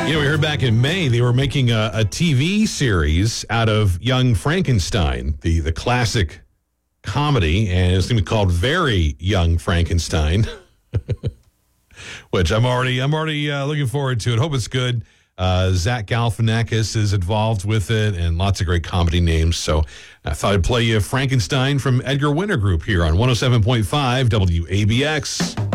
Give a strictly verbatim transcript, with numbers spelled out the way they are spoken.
You know, we heard back in May they were making a, a T V series out of Young Frankenstein, the, the classic comedy, and it's going to be called Very Young Frankenstein, which I'm already I'm already uh, looking forward to it. Hope it's good. Uh, Zach Galifianakis is involved with it, and lots of great comedy names. So I thought I'd play you Frankenstein from Edgar Winter Group here on one oh seven point five W A B X.